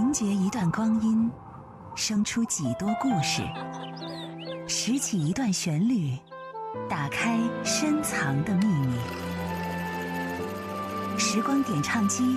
凝结一段光阴，生出几多故事；拾起一段旋律，打开深藏的秘密。时光点唱机